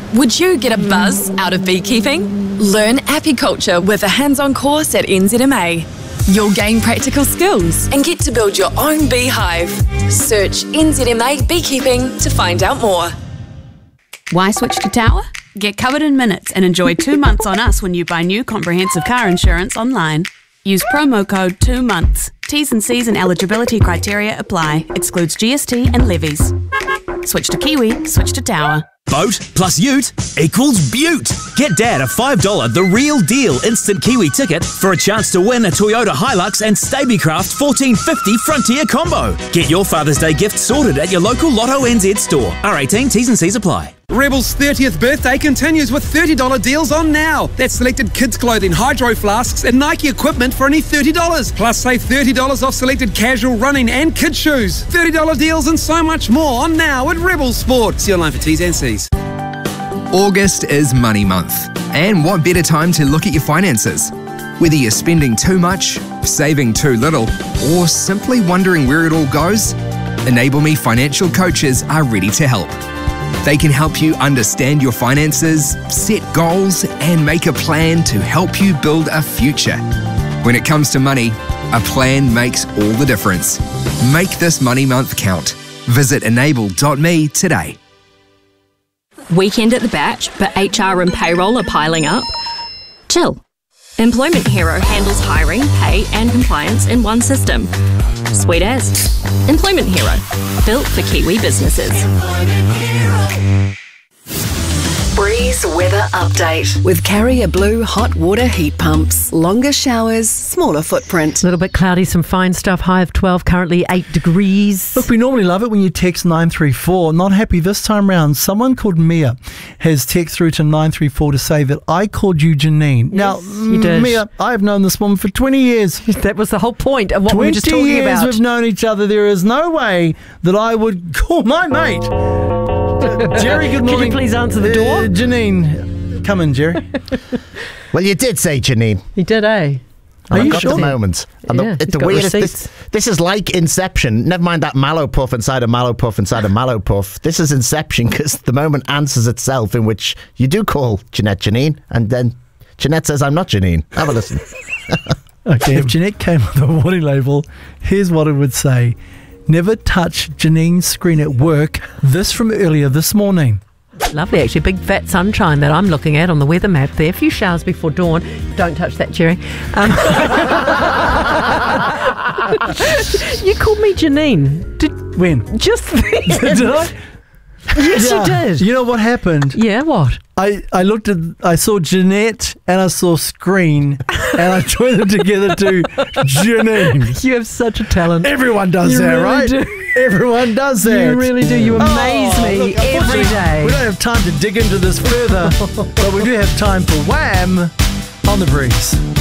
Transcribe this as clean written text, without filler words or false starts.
Would you get a buzz out of beekeeping? Learn apiculture with a hands-on course at NZMA. You'll gain practical skills and get to build your own beehive. Search NZMA Beekeeping to find out more. Why switch to Tower? Get covered in minutes and enjoy 2 months on us when you buy new comprehensive car insurance online. Use promo code 2 months. T's and C's and eligibility criteria apply. Excludes GST and levies. Switch to Kiwi, switch to Tower. Boat plus ute equals beaut. Get Dad a $5 The Real Deal instant Kiwi ticket for a chance to win a Toyota Hilux and Stabicraft 1450 Frontier combo. Get your Father's Day gift sorted at your local Lotto NZ store. R18, T's and C's apply. Rebel's 30th birthday continues with $30 deals on now. That's selected kids' clothing, hydro flasks and Nike equipment for only $30. Plus save $30 off selected casual running and kids' shoes. $30 deals and so much more on now at Rebel Sport. See online for T's and C's. August is Money Month, and what better time to look at your finances? Whether you're spending too much, saving too little, or simply wondering where it all goes, Enable Me financial coaches are ready to help. They can help you understand your finances, set goals, and make a plan to help you build a future. When it comes to money, a plan makes all the difference. Make this Money Month count. Visit enable.me today. Weekend at the Batch, but HR and payroll are piling up? Chill. Employment Hero handles hiring, pay and compliance in one system. Sweet as. Employment Hero, built for Kiwi businesses. Breeze weather update with Carrier Blue hot water heat pumps. Longer showers, smaller footprint. A little bit cloudy, some fine stuff. High of 12, currently 8 degrees. Look, we normally love it when you text 934. Not happy this time round. Someone called Mia has texted through to 934 to say that I called you Janine. Yes, now, you did. Mia, I've known this woman for 20 years. That was the whole point of what we were just talking 20 years about. we've known each other. There is no way that I would call my mate. Jerry, good morning. Can you please answer the door? Janine, come in, Jerry. Well, you did say Janine. He did, eh? Are you got sure? the moment. And Yeah, he's the got weirdest. receipts. This is like Inception. Never mind that mallow puff inside a mallow puff inside a mallow puff. This is Inception because the moment answers itself, in which you do call Jeanette Janine, and then Jeanette says, "I'm not Janine." Have a listen. Okay, if Jeanette came with a warning label, here's what it would say. Never touch Janine's screen at work. This from earlier this morning. Lovely, actually. Big fat sunshine that I'm looking at on the weather map there. A few showers before dawn. Don't touch that, Jerry. You called me Janine. When? Just then. Did I? Yes, Yeah. you did. You know what happened? Yeah, what? I saw Jeanette and I saw screen and I joined them together to Janine. You have such a talent. Everyone does You that, really right? do. Everyone does that. You really do. You amaze me look, every unfortunately, day. We don't have time to dig into this further, but we do have time for Wham on the Breeze.